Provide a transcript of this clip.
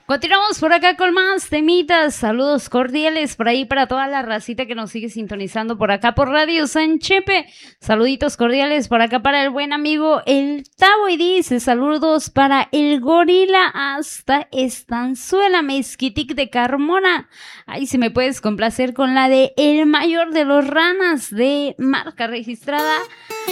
Continuamos por acá con más temitas. Saludos cordiales por ahí para toda la racita que nos sigue sintonizando por acá por Radio San Chepe. Saluditos cordiales por acá para el buen amigo El Tavo y dice saludos para el gorila hasta Estanzuela, Mezquitic de Carmona. Ahí si me puedes complacer con la de El Mayor de los Ranas de marca registrada